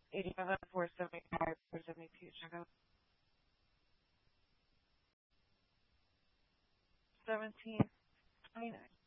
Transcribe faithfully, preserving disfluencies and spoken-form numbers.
eighty-seven, four seventy-five, four seventy-two. Check out seventeen twenty-nine.